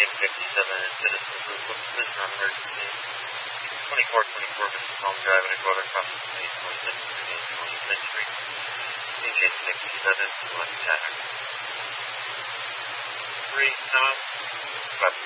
Citizen Group. What's the business on emergency? 2424 Mrs. Home Drive and a quarter across the street, 26th Street, 25th Street. DJ 67, left attack. 3 knots.